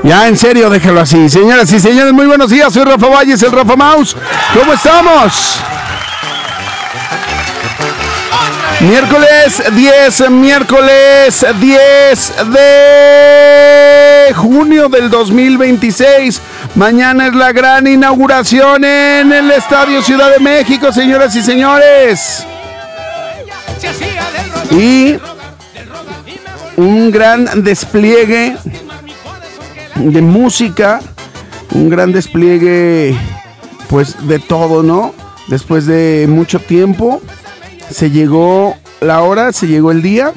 Ya, en serio, déjalo así. Señoras y señores, muy buenos días. Soy Rafa Valles, el Rafa Mouse. ¿Cómo estamos? Miércoles 10 de junio del 2026. Mañana es la gran inauguración en el Estadio Ciudad de México, señoras y señores. Y un gran despliegue de música, un gran despliegue, pues, de todo, ¿no? Después de mucho tiempo, se llegó la hora, se llegó el día.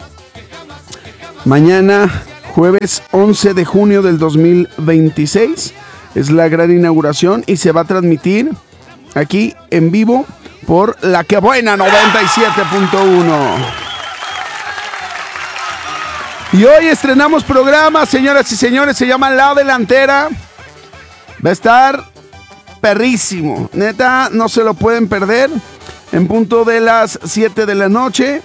Mañana, jueves 11 de junio del 2026, es la gran inauguración y se va a transmitir aquí en vivo por La Que Buena 97.1. Y hoy estrenamos programa, señoras y señores, se llama La Delantera. Va a estar perrísimo, neta, no se lo pueden perder. En punto de las 7 de la noche,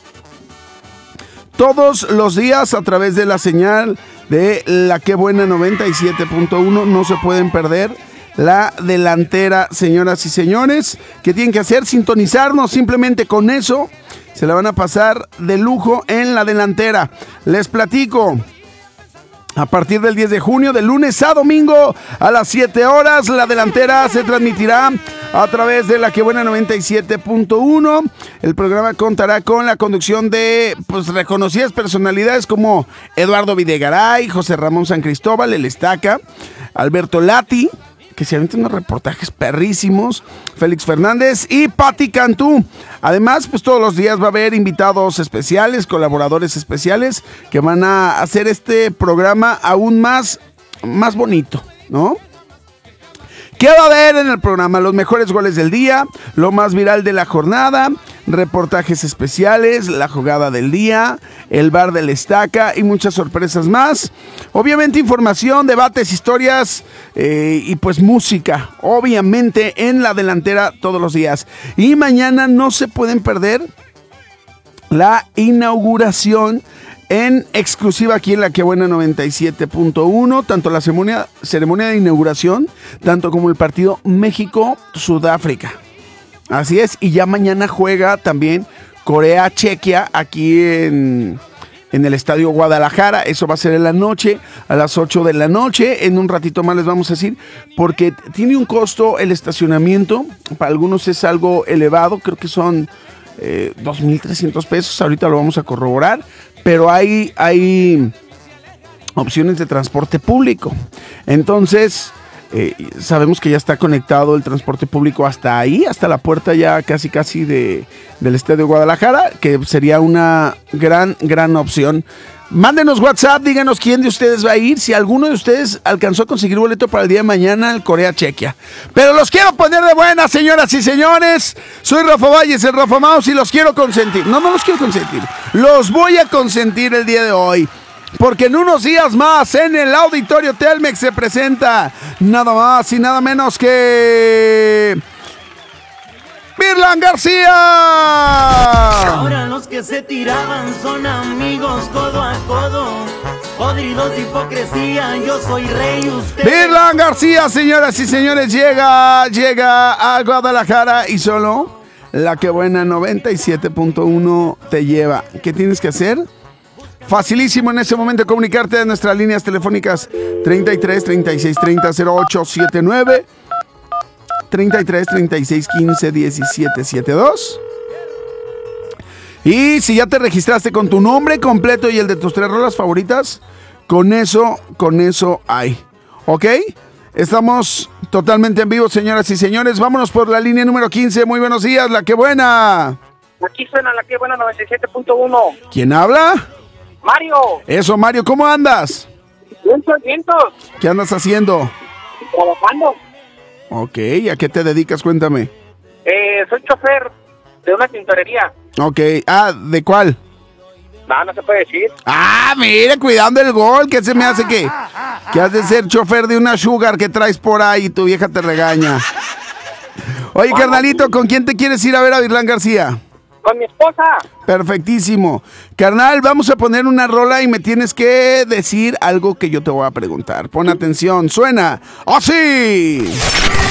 todos los días a través de la señal de La Que Buena 97.1, no se pueden perder La Delantera, señoras y señores. ¿Qué tienen que hacer? Sintonizarnos, simplemente con eso se la van a pasar de lujo en La Delantera. Les platico. A partir del 10 de junio, de lunes a domingo, a las 7 horas, La Delantera se transmitirá a través de La Que Buena 97.1. El programa contará con la conducción de, pues, reconocidas personalidades como Eduardo Videgaray, José Ramón San Cristóbal, El Estaca, Alberto Lati, que se avientan unos reportajes perrísimos, Félix Fernández y Pati Cantú. Además, pues todos los días va a haber invitados especiales, colaboradores especiales, que van a hacer este programa aún más bonito, ¿no? ¿Qué va a haber en el programa? Los mejores goles del día, lo más viral de la jornada, reportajes especiales, la jugada del día, el bar del Estaca y muchas sorpresas más. Obviamente información, debates, historias y pues música, obviamente en La Delantera todos los días. Y mañana no se pueden perder la inauguración en exclusiva aquí en La Que Buena 97.1, tanto la ceremonia de inauguración, tanto como el partido México-Sudáfrica. Así es, y ya mañana juega también Corea-Chequia aquí en el Estadio Guadalajara. Eso va a ser en la noche, a las 8 de la noche. En un ratito más les vamos a decir, porque tiene un costo el estacionamiento. Para algunos es algo elevado, creo que son 2,300 pesos. Ahorita lo vamos a corroborar. Pero hay opciones de transporte público. Entonces, sabemos que ya está conectado el transporte público hasta ahí, hasta la puerta ya casi del Estadio Guadalajara, que sería una gran opción. Mándenos WhatsApp, díganos quién de ustedes va a ir, si alguno de ustedes alcanzó a conseguir boleto para el día de mañana el Corea-Chequia. Pero los quiero poner de buenas, señoras y señores. Soy Rafa Valles, el Rafa Mouse, y los quiero consentir. No los quiero consentir. Los voy a consentir el día de hoy. Porque en unos días más en el Auditorio Telmex se presenta nada más y nada menos que Virlán García. Ahora los que se tiraban son amigos codo a codo. Podridos de hipocresía, yo soy rey, usted. Virlán García, señoras y señores, llega a Guadalajara y solo La Que Buena 97.1 te lleva. ¿Qué tienes que hacer? Facilísimo en ese momento comunicarte a nuestras líneas telefónicas 33 36 30 08 79, 33 36 15 17 72. Y si ya te registraste con tu nombre completo y el de tus 3 rolas favoritas, con eso hay. ¿Ok? Estamos totalmente en vivo, señoras y señores. Vámonos por la línea número 15. Muy buenos días, La Que Buena. Aquí suena La Que Buena 97.1. ¿Quién habla? Mario. Eso, Mario, ¿cómo andas? Vientos. ¿Qué andas haciendo? Trabajando. Ok, ¿a qué te dedicas? Cuéntame. Soy chofer de una tintorería. Ok, ¿de cuál? No se puede decir. Mire, cuidando el gol, ¿qué se me hace que has de ser chofer de una sugar que traes por ahí y tu vieja te regaña? Oye, carnalito, ¿con quién te quieres ir a ver a Virlán García? Con mi esposa. Perfectísimo. Carnal, vamos a poner una rola y me tienes que decir algo que yo te voy a preguntar. Pon atención, suena así.